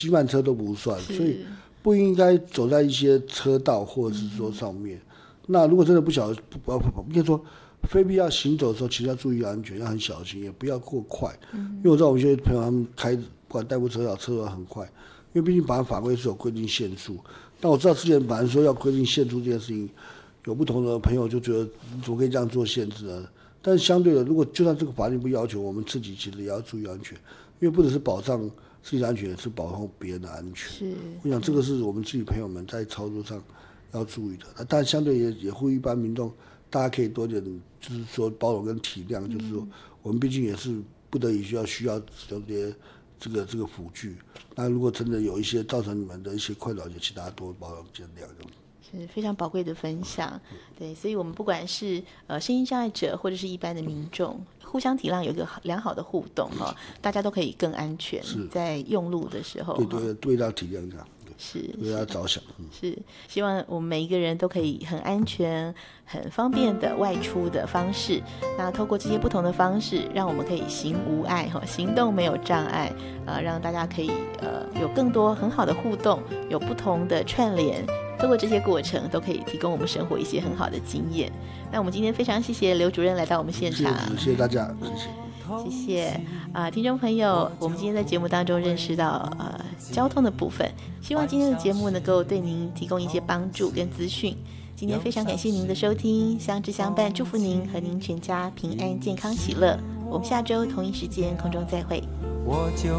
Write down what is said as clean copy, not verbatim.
机慢车都不算，所以不应该走在一些车道或者是说上面。那如果真的不晓得，应该说非必要行走的时候，其实要注意安全，要很小心，也不要过快。因为我知道我们一些朋友他们开不管代步车道，车都很快，因为毕竟法规是有规定限速。但我知道之前本来说要规定限速这件事情，有不同的朋友就觉得你怎么可以这样做限制呢？但是相对的，如果就算这个法律不要求，我们自己其实也要注意安全，因为不只是保障自己的安全，也是保护别人的安全。 是， 我想这个是我们自己朋友们在操作上要注意的。但相对也呼吁一般民众，大家可以多点，就是说包容跟体谅，就是说我们毕竟也是不得已需要使用这个辅具。那如果真的有一些造成你们的一些困扰，也请大家多包容见谅。 是非常宝贵的分享，对，所以我们不管是身心障碍者或者是一般的民众，互相体谅，有一个良好的互动哈，大家都可以更安全，在用路的时候， 对大家体谅一下， 是为大家着想， 是希望我们每一个人都可以很安全、很方便的外出的方式。那透过这些不同的方式，让我们可以行无碍哈，行动没有障碍，让大家可以有更多很好的互动，有不同的串联。透过这些过程都可以提供我们生活一些很好的经验。那我们今天非常谢谢刘主任来到我们现场， 谢谢大家， 谢谢听众朋友，我们今天在节目当中认识到交通的部分，希望今天的节目能够对您提供一些帮助跟资讯。今天非常感谢您的收听，相知相伴，祝福您和您全家平安健康喜乐。我们下周同一时间空中再会。我就